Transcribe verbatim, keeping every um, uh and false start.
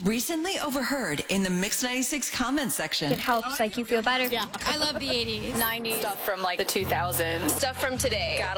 Recently overheard in the Mix ninety-six comments section. It helps like you feel better. Yeah. I love the eighties. nineties. Stuff from like the two thousands. Stuff from today. Gotta